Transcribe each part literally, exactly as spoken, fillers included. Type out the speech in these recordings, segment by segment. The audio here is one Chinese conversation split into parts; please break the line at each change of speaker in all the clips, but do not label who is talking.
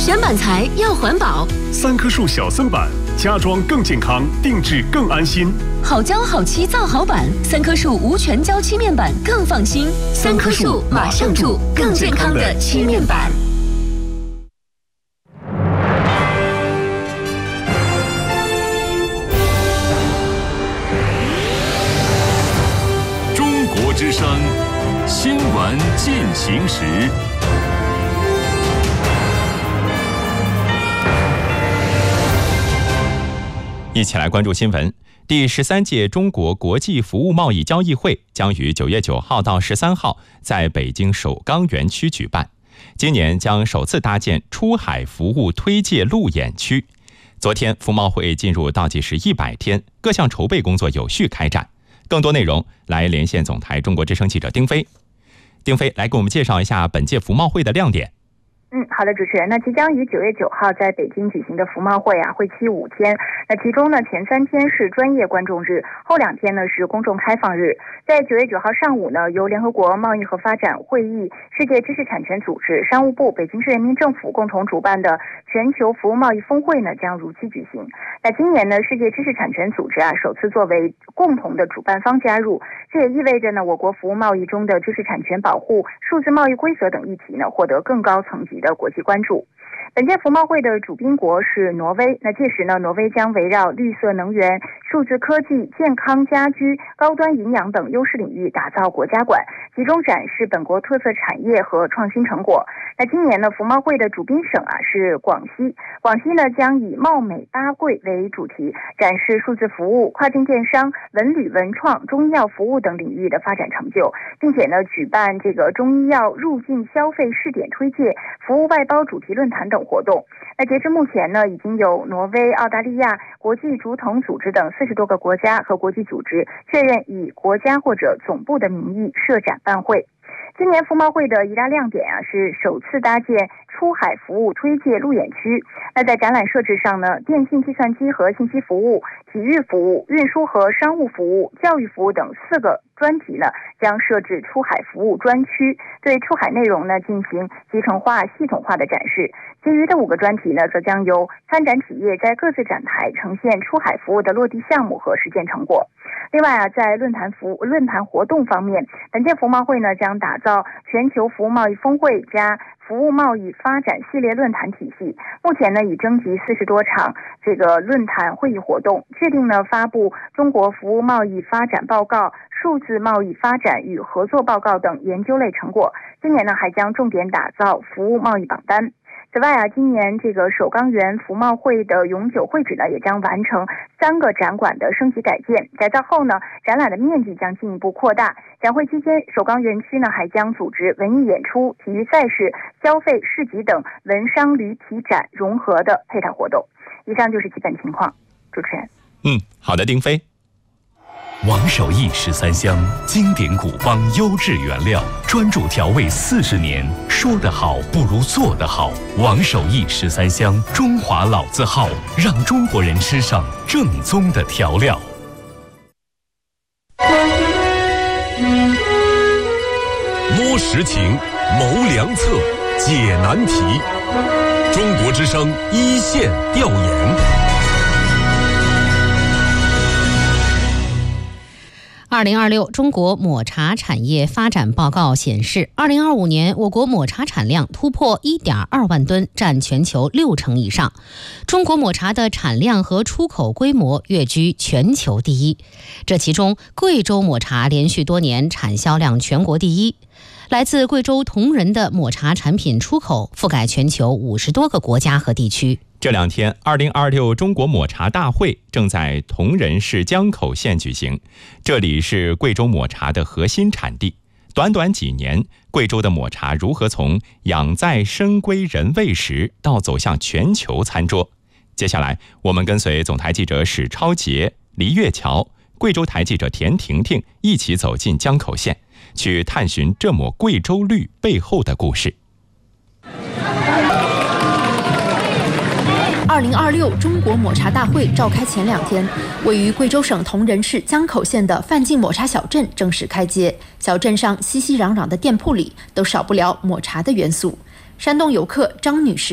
选板材要环保，
三棵树小森板，家装更健康，定制更安心。
好胶好漆造好板，三棵树无全胶漆面板更放心。三棵树马上住更健康的漆面板。
中国之声新闻进行时。
一起来关注新闻。第十三届中国国际服务贸易交易会将于九月九号到十三号在北京首钢园区举办。今年将首次搭建出海服务推介路演区。昨天，服贸会进入倒计时一百天，各项筹备工作有序开展。更多内容，来连线总台中国之声记者丁飞。丁飞，来给我们介绍一下本届服贸会的亮点。
嗯，好的，主持人。那即将于九月九号在北京举行的服贸会啊，会期五天。那其中呢，前三天是专业观众日，后两天呢是公众开放日。在九月九号上午呢，由联合国贸易和发展会议、世界知识产权组织、商务部、北京市人民政府共同主办的全球服务贸易峰会呢将如期举行。那今年呢，世界知识产权组织啊首次作为共同的主办方加入，这也意味着呢，我国服务贸易中的知识产权保护、数字贸易规则等议题呢获得更高层级的国际关注。本届服贸会的主宾国是挪威，那届时呢，挪威将围绕绿色能源、数字科技、健康家居、高端营养等优势领域打造国家馆，集中展示本国特色产业和创新成果。那今年呢，服贸会的主宾省啊是广西，广西呢将以貌美八贵为主题，展示数字服务、跨境电商、文旅文创、中医药服务等领域的发展成就，并且呢举办这个中医药入境消费试点推介、服务外包主题论坛等活动。那截至目前呢，已经有挪威、澳大利亚、国际竹筒组织等四十多个国家和国际组织确认以国家或者总部的名义设展办会。今年服贸会的一大亮点啊，是首次搭建出海服务推介路演区。那在展览设置上呢，电信、计算机和信息服务、体育服务、运输和商务服务、教育服务等四个专题呢，将设置出海服务专区，对出海内容呢进行集成化、系统化的展示。其余的五个专题呢，则将由参展企业在各自展台呈现出海服务的落地项目和实践成果。另外啊，在论坛服论坛活动方面，本届服贸会呢将打造全球服务贸易峰会加服务贸易发展系列论坛体系。目前呢，已征集四十多场这个论坛会议活动，确定呢发布中国服务贸易发展报告、数字贸易发展与合作报告等研究类成果。今年呢，还将重点打造服务贸易榜单。此外啊，今年这个首钢园服贸会的永久会址呢，也将完成三个展馆的升级改建。改造后呢，展览的面积将进一步扩大。展会期间，首钢园区呢还将组织文艺演出、体育赛事、消费市集等文商旅体展融合的配套活动。以上就是基本情况。主持人，
嗯，好的，丁飞。
王守义十三香，经典古方优质原料，专注调味四十年，说得好不如做得好。王守义十三香，中华老字号，让中国人吃上正宗的调料。摸实情，谋良策，解难题。中国之声一线调研。
二零二六中国抹茶产业发展报告显示，二零二五年我国抹茶产量突破 一点二万吨，占全球六成以上。中国抹茶的产量和出口规模跃居全球第一。这其中，贵州抹茶连续多年产销量全国第一。来自贵州铜仁的抹茶产品出口覆盖全球五十多个国家和地区。
这两天，二零二六中国抹茶大会正在铜仁市江口县举行。这里是贵州抹茶的核心产地。短短几年，贵州的抹茶如何从养在深闺人未识到走向全球餐桌？接下来，我们跟随总台记者史超杰、黎月桥、贵州台记者田婷婷一起走进江口县，去探寻这抹贵州绿背后的故事。
二零二六中国抹茶大会召开前两天，位于贵州省铜仁市江口县的范进抹茶小镇正式开街。小镇上熙熙攘攘的店铺里都少不了抹茶的元素。山东游客张女士，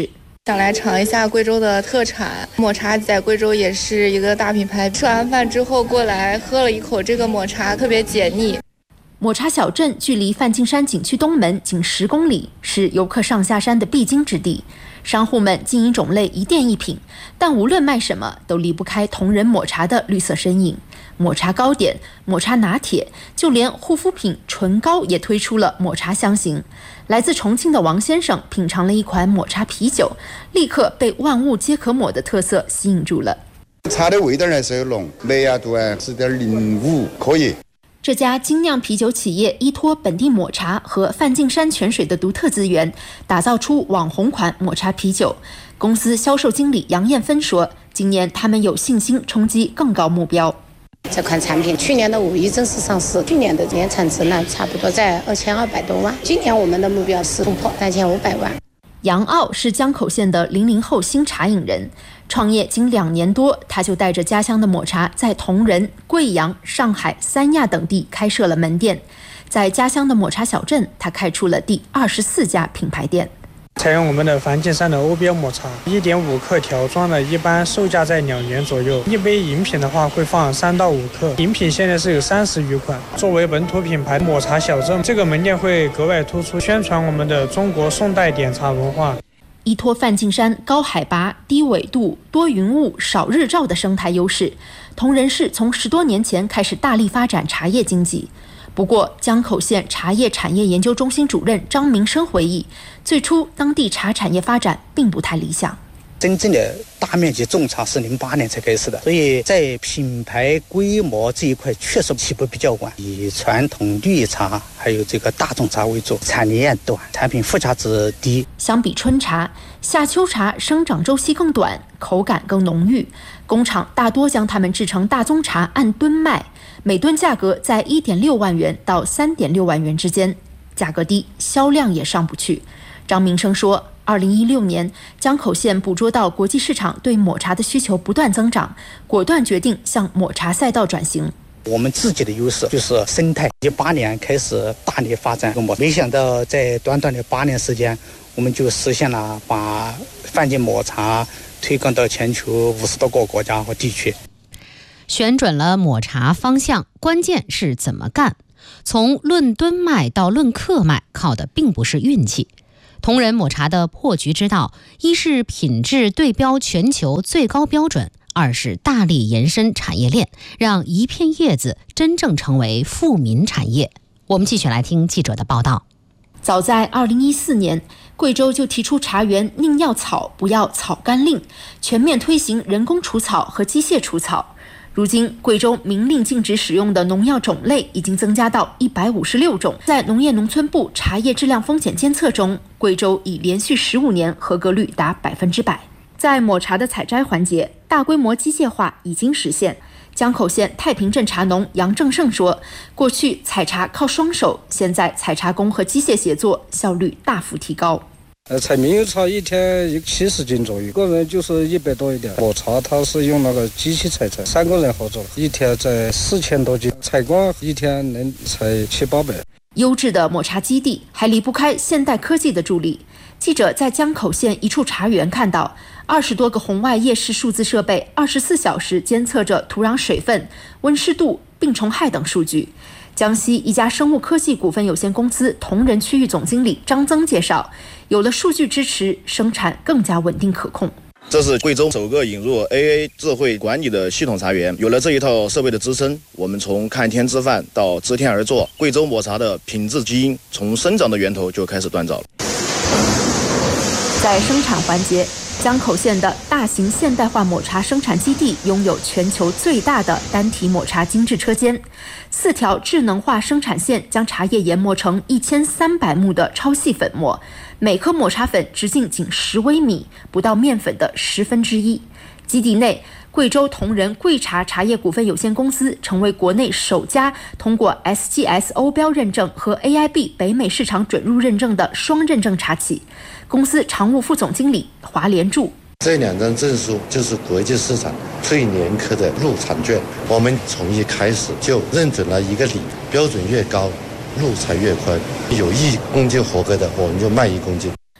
想来尝一下贵州的特产抹茶，在贵州也是一个大品牌。吃完饭之后过来喝了一口这个抹茶，特别解腻。
抹茶小镇距离梵净山景区东门仅十公里，是游客上下山的必经之地。商户们经营种类一店一品，但无论卖什么，都离不开同仁抹茶的绿色身影。抹茶糕点、抹茶拿铁，就连护肤品唇膏也推出了抹茶香型。来自重庆的王先生品尝了一款抹茶啤酒，立刻被万物皆可抹的特色吸引住了。
茶的味道呢是浓，麦芽度啊是点零五，可以。
这家精酿啤酒企业依托本地抹茶和梵净山泉水的独特资源，打造出网红款抹茶啤酒。公司销售经理杨艳芬说，今年他们有信心冲击更高目标。
这款产品去年的五一正式上市，去年的年产值呢差不多在二千二百多万，今年我们的目标是突破三千五百万。
杨傲是江口县的零零后新茶饮人，创业仅两年多，他就带着家乡的抹茶，在铜仁、贵阳、上海、三亚等地开设了门店。在家乡的抹茶小镇，他开出了第二十四家品牌店。
采用我们的梵净山的欧标抹茶， 一点五克条装的，一般售价在两元左右。一杯饮品的话会放三到五克，饮品现在是有三十余款。作为本土品牌抹茶小镇，这个门店会格外突出，宣传我们的中国宋代点茶文化。
依托梵净山高海拔、低纬度、多云雾、少日照的生态优势，铜仁市从十多年前开始大力发展茶叶经济。不过，江口县茶叶产业研究中心主任张明生回忆，最初当地茶产业发展并不太理想。
真正的大面积种茶是零八年才开始的，所以在品牌规模这一块确实起步比较晚，以传统绿茶还有这个大众茶为主，产年短，产品附加值低。
相比春茶，夏秋茶生长周期更短，口感更浓郁，工厂大多将它们制成大宗茶，按吨卖，每吨价格在 一点六万元到三点六万元之间，价格低，销量也上不去。张明生说，二零一六年，江口县捕捉到国际市场对抹茶的需求不断增长，果断决定向抹茶赛道转型。
我们自己的优势就是生态，一八年开始大力发展，没想到在短短的八年时间，我们就实现了把梵净抹茶推广到全球五十多个国家和地区。
选准了抹茶方向，关键是怎么干。从论吨卖到论克卖，靠的并不是运气。铜仁抹茶的破局之道，一是品质对标全球最高标准，二是大力延伸产业链，让一片叶子真正成为富民产业。我们继续来听记者的报道。
早在二零一四年，贵州就提出茶园宁要草不要草甘令，全面推行人工除草和机械除草。如今，贵州明令禁止使用的农药种类已经增加到一百五十六种。在农业农村部茶叶质量风险监测中，贵州已连续十五年合格率达百分之百。在抹茶的采摘环节，大规模机械化已经实现。江口县太平镇茶农杨正胜说，过去采茶靠双手，现在采茶工和机械协作，效率大幅提高。
呃，采猕猴草一天有七十斤左右，个人就是一百多一点。抹茶它是用那个机器采摘，三个人合作，一天在四千多斤，采光一天能采七八百。
优质的抹茶基地还离不开现代科技的助力。记者在江口县一处茶园看到，二十多个红外夜视数字设备，二十四小时监测着土壤水分、温湿度、病虫害等数据。江西一家生物科技股份有限公司铜仁区域总经理张增介绍，有了数据支持，生产更加稳定可控。
这是贵州首个引入 A A 智慧管理的系统茶园，有了这一套设备的支撑，我们从看天吃饭到知天而作，贵州抹茶的品质基因从生长的源头就开始锻造了。
在生产环节，江口县的大型现代化抹茶生产基地拥有全球最大的单体抹茶精制车间，四条智能化生产线将茶叶研磨成一千三百目的超细粉末，每颗抹茶粉直径仅十微米，不到面粉的十分之一。基地内，贵州铜仁贵茶茶叶股份有限公司成为国内首家通过 S G S 欧标认证和 A I B 北美市场准入认证的双认证茶企。公司常务副总经理华连柱，
这两张证书就是国际市场最严苛的入场券，我们从一开始就认准了一个理，标准越高，路才越宽，有一公斤合格的我们就卖一公斤。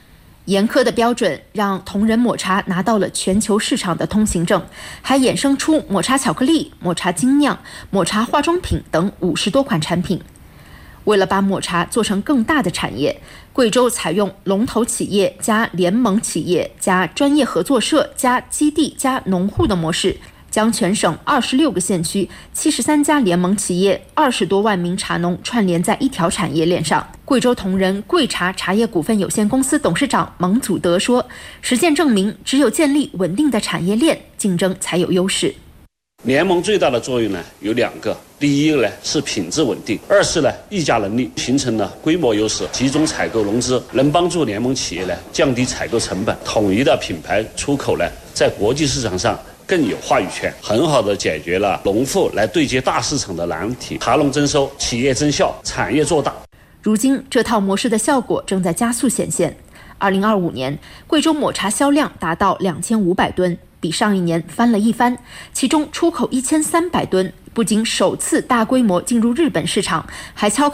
严苛的标准让同仁抹茶拿到了全球市场的通行证，还衍生出抹茶巧克力、抹茶精酿、抹茶化妆品等五十多款产品。为了把抹茶做成更大的产业，贵州采用龙头企业加联盟企业加专业合作社加基地加农户的模式，将全省二十六个县区、七十三家联盟企业、二十多万名茶农串联在一条产业链上。贵州同仁贵茶茶叶股份有限公司董事长蒙祖德说：“实践证明，只有建立稳定的产业链，竞争才有优势。”
联盟最大的作用呢有两个，第一个呢是品质稳定，二是呢议价能力，形成了规模优势，集中采购融资，能帮助联盟企业呢降低采购成本，统一的品牌出口呢在国际市场上更有话语权，很好的解决了农户来对接大市场的难题，茶农增收，企业增效，产业做大。
如今这套模式的效果正在加速显现。二零二五年，贵州抹茶销量达到两千五百吨，比上一年翻了一番，其中出口一千三百吨，不仅首次大规模进入日本市场，还敲开